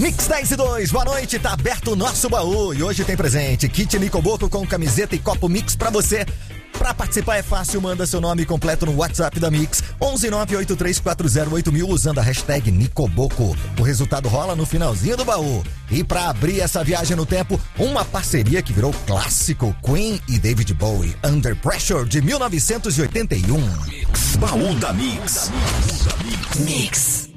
Mix 10 e 2, boa noite, tá aberto o nosso baú e hoje tem presente, kit Nicoboco com camiseta e copo Mix pra você. Pra participar é fácil, manda seu nome completo no WhatsApp da Mix, 11983408000 usando a hashtag Nicoboco. O resultado rola no finalzinho do baú. E pra abrir essa viagem no tempo, uma parceria que virou clássico, Queen e David Bowie, Under Pressure de 1981. Baú da Mix. Mix.